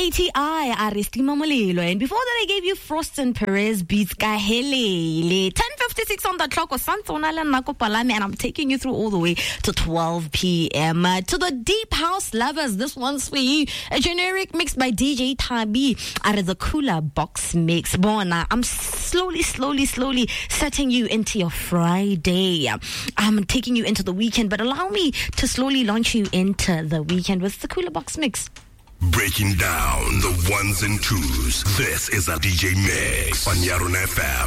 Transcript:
ATI, Aristima Molelo. And before that, I gave you Frost and Perez beats Kahelele. 10:56 on the clock. And I'm taking you through all the way to 12 p.m. To the deep house lovers, this one's for you. A generic mix by DJ Tabi out of the Cooler Box Mix. Bona, I'm slowly setting you into your Friday. I'm taking you into the weekend, but allow me to slowly launch you into the weekend with the Cooler Box Mix. Breaking down the ones and twos. This is a DJ Mix on Yarun FM.